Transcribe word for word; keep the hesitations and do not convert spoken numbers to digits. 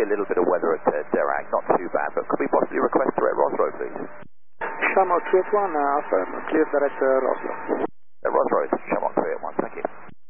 see a little bit of weather at uh, Derag, not too bad, but could we possibly request direct Rosrow, please? Shamrock three eight one, uh, affirm, clear direct uh, Rosrow. Uh, Rosrow, Shamrock three eight one, thank you.